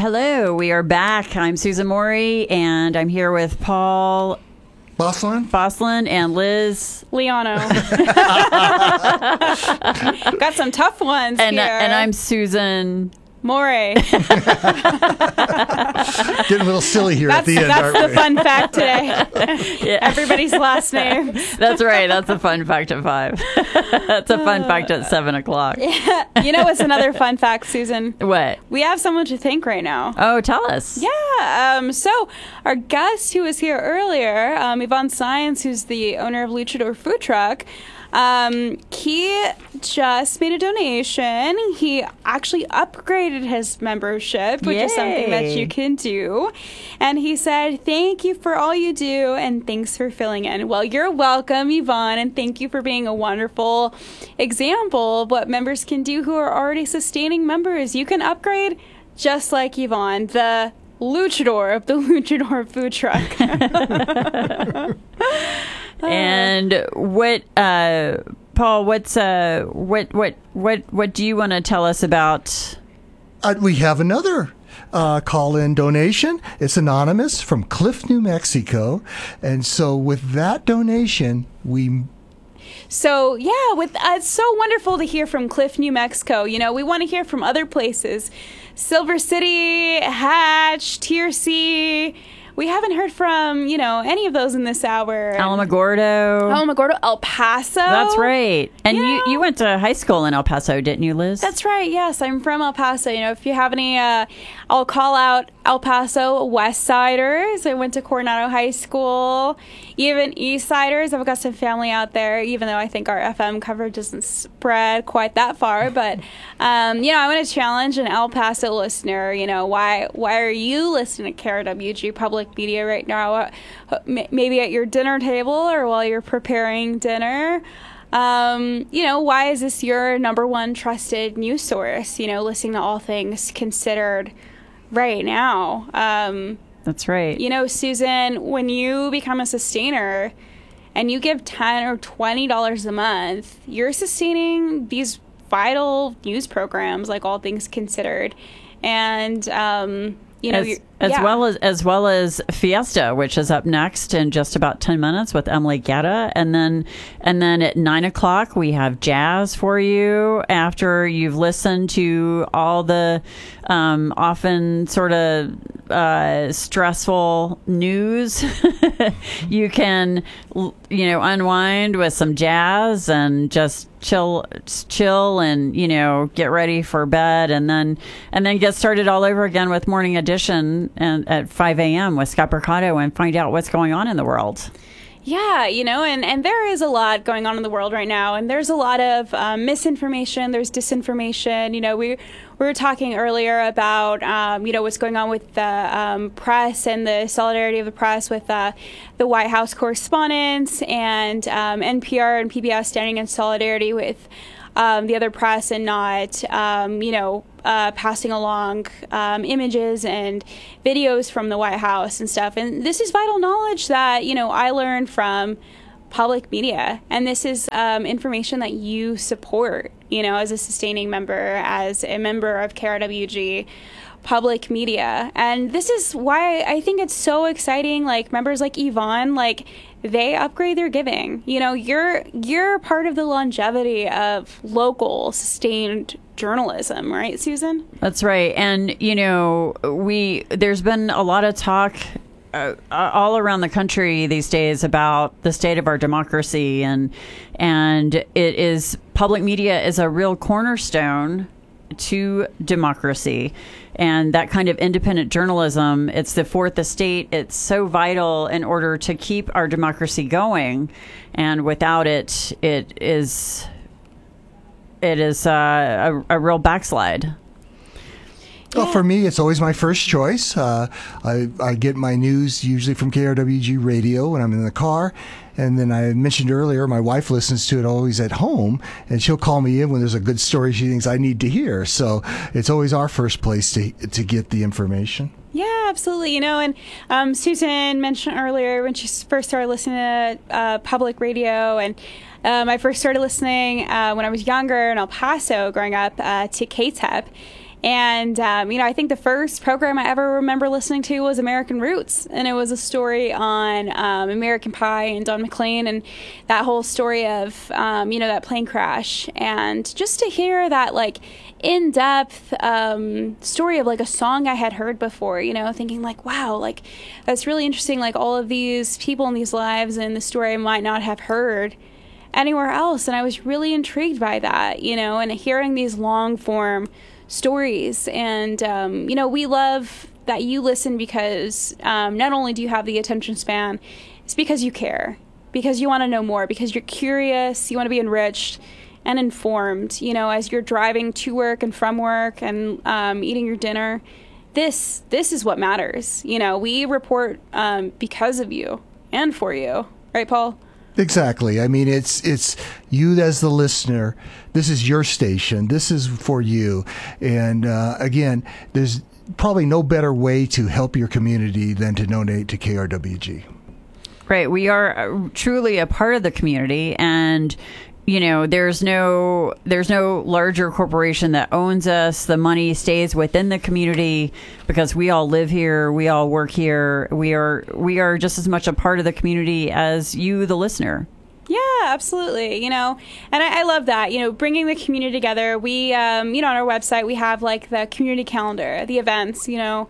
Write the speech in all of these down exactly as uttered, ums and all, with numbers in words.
Hello, we are back. I'm Susan Morey, and I'm here with Paul Boslin? Boslin and Liz Liano. Got some tough ones and, here. and I'm Susan Morey. Getting a little silly here that's at the end, that's aren't the we? fun fact today. Yeah. Everybody's last name. That's right. That's a fun fact at five. That's a fun fact at seven o'clock. You know what's another fun fact, Susan? What? We have someone to thank right now. Oh, tell us. Yeah. Um, so our guest who was here earlier, um, Yvonne Science, who's the owner of Luchador Food Truck, um, he just made a donation. He actually upgraded his membership, which Yay. is something that you can do. And he said, thank you for all you do, and thanks for filling in. Well, you're welcome, Yvonne, and thank you for being a wonderful example of what members can do who are already sustaining members. You can upgrade just like Yvonne, the luchador of the Luchador Food Truck. And what, uh, Paul? What's uh, what, what, what, what do you want to tell us about? Uh, we have another uh, call-in donation. It's anonymous from Cliff, New Mexico. And so with that donation, we... So, yeah, with uh, it's so wonderful to hear from Cliff, New Mexico. You know, we want to hear from other places. Silver City, Hatch, Tiercy. We haven't heard from, you know, any of those in this hour. Alamogordo. Alamogordo, El Paso. That's right. And Yeah. you, you went to high school in El Paso, didn't you, Liz? That's right. Yes, I'm from El Paso. You know, if you have any, uh, I'll call out El Paso West Siders. I went to Coronado High School. Even East Siders. I've got some family out there, even though I think our F M coverage doesn't spread quite that far. But, um, you know, I want to challenge an El Paso listener. You know, why why are you listening to K R W G Public Media right now? Maybe at your dinner table or while you're preparing dinner. Um, you know, why is this your number one trusted news source? You know, listening to all things considered right now. Um, That's right. you know, Susan, when you become a sustainer and you give ten or twenty dollars a month, you're sustaining these vital news programs like All Things Considered. And, um, you know, as, you're- as yeah. well as as well as Fiesta, which is up next in just about ten minutes with Emily Guetta, and then and then at nine o'clock we have jazz for you after you've listened to all the um, often sort of uh, stressful news. You can you know unwind with some jazz and just chill chill and you know get ready for bed, and then and then get started all over again with Morning Edition and at five a.m. with Scott Mercado and find out what's going on in the world. Yeah, you know, and, and there is a lot going on in the world right now, and there's a lot of um, misinformation, there's disinformation. You know, we, we were talking earlier about, um, you know, what's going on with the um, press and the solidarity of the press with uh, the White House correspondents and um, N P R and P B S standing in solidarity with um, the other press and not, um, you know, Uh, passing along um, images and videos from the White House and stuff. And this is vital knowledge that, you know, I learned from public media. And this is um, information that you support, you know, as a sustaining member, as a member of K R W G Public Media. And this is why I think it's so exciting. Like members like Yvonne, like they upgrade their giving. You know, you're you're part of the longevity of local sustained journalism, right, Susan? That's right. And you know, we there's been a lot of talk uh, all around the country these days about the state of our democracy, and and it is public media is a real cornerstone to democracy, and that kind of independent journalism. It's the fourth estate. It's so vital in order to keep our democracy going, and without it, it is it is uh, a, a real backslide. Well, for me, it's always my first choice. Uh, I, I get my news usually from K R W G Radio when I'm in the car. And then I mentioned earlier, my wife listens to it always at home, and she'll call me in when there's a good story she thinks I need to hear. So it's always our first place to to get the information. Yeah, absolutely. You know, and um, Susan mentioned earlier when she first started listening to uh, public radio, and um, I first started listening uh, when I was younger in El Paso growing up uh, to K T E P. And, um, you know, I think the first program I ever remember listening to was American Roots. And it was a story on um, American Pie and Don McLean and that whole story of, um, you know, that plane crash. And just to hear that, like, in-depth um, story of, like, a song I had heard before, you know, thinking, like, wow, like, that's really interesting, like, all of these people in these lives and the story I might not have heard anywhere else. And I was really intrigued by that, you know, and hearing these long-form stories. And um, you know, we love that you listen because um, not only do you have the attention span, it's because you care, because you want to know more, because you're curious, you want to be enriched and informed, you know, as you're driving to work and from work and um, eating your dinner. This this is what matters. You know, we report um, because of you and for you, right, Paul? Exactly. I mean, it's it's you as the listener. This is your station. This is for you. And uh, again, there's probably no better way to help your community than to donate to K R W G. Right. We are truly a part of the community, and you know, there's no there's no larger corporation that owns us. The money stays within the community because we all live here, we all work here. We are we are just as much a part of the community as you, the listener. Yeah, absolutely. You know, and I, I love that, you know, bringing the community together. We, um, you know, on our website, we have like the community calendar, the events, you know.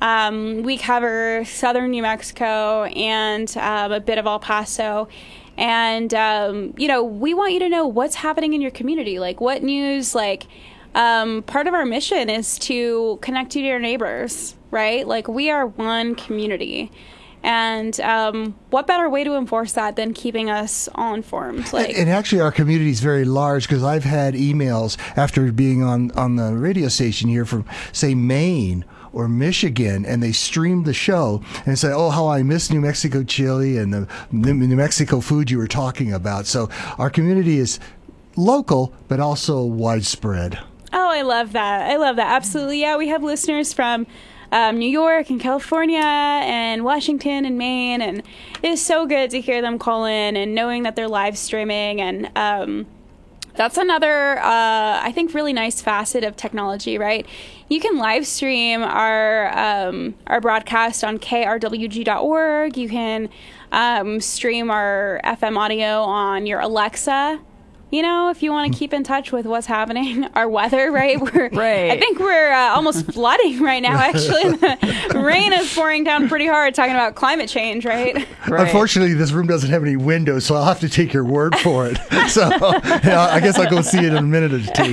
Um, we cover southern New Mexico and um, a bit of El Paso. And, um, you know, we want you to know what's happening in your community, like what news, like um, part of our mission is to connect you to your neighbors, right? Like we are one community. And um, what better way to enforce that than keeping us all informed? Like, and, and actually, our community is very large because I've had emails after being on, on the radio station here from, say, Maine or Michigan, and they streamed the show and say, oh, how I miss New Mexico chili and the New Mexico food you were talking about. So our community is local, but also widespread. Oh, I love that. I love that. Absolutely. Yeah, we have listeners from um, New York and California and Washington and Maine, and it is so good to hear them call in and knowing that they're live streaming. And um, that's another, uh, I think, really nice facet of technology, right? You can live stream our um, our broadcast on K R W G dot org. You can um, stream our F M audio on your Alexa. You know, if you want to keep in touch with what's happening, our weather, right? We're, right. I think we're uh, almost flooding right now, actually. The rain is pouring down pretty hard, talking about climate change, right? Right. Unfortunately, this room doesn't have any windows, so I'll have to take your word for it. So yeah, I guess I'll go see it in a minute or two.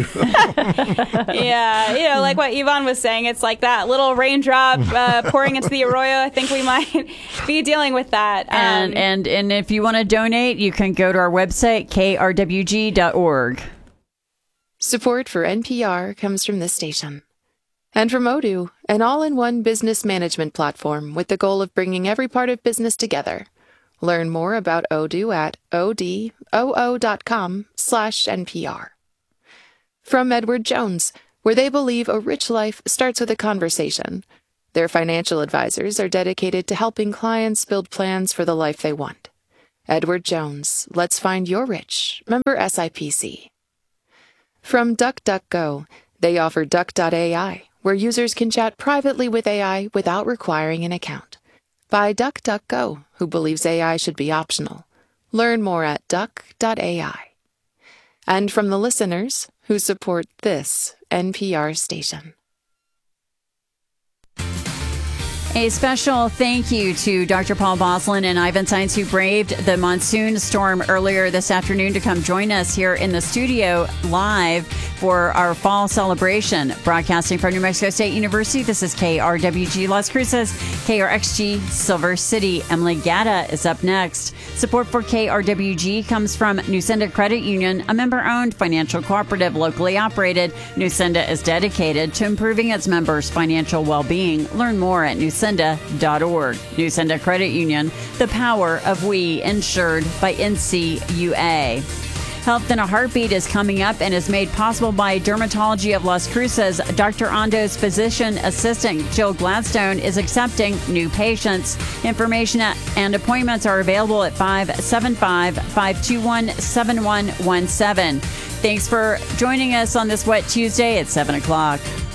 Yeah, you know, like what Yvonne was saying, it's like that little raindrop uh, pouring into the arroyo. I think we might be dealing with that. Um, And, and, and if you want to donate, you can go to our website, K R W G dot org. Support for N P R comes from this station. And from Odoo, an all-in-one business management platform with the goal of bringing every part of business together. Learn more about Odoo at odoo.com slash NPR. From Edward Jones, where they believe a rich life starts with a conversation. Their financial advisors are dedicated to helping clients build plans for the life they want. Edward Jones, let's find your rich. Member S I P C. From DuckDuckGo, they offer Duck dot A I, where users can chat privately with A I without requiring an account. By DuckDuckGo, who believes A I should be optional. Learn more at duck dot A I. And from the listeners who support this N P R station. A special thank you to Doctor Paul Boslin and Ivan Sainz, who braved the monsoon storm earlier this afternoon to come join us here in the studio live for our fall celebration. Broadcasting from New Mexico State University, this is K R W G Las Cruces, K R X G Silver City. Emily Gatta is up next. Support for K R W G comes from Nusenda Credit Union, a member-owned financial cooperative locally operated. Nusenda is dedicated to improving its members' financial well-being. Learn more at nusenda dot org. Nusenda Credit Union, the power of we, insured by N C U A. Health in a Heartbeat is coming up and is made possible by Dermatology of Las Cruces. Doctor Ondo's physician assistant, Jill Gladstone, is accepting new patients. Information and appointments are available at five seven five, five two one, seven one one seven. Thanks for joining us on this wet Tuesday at seven o'clock.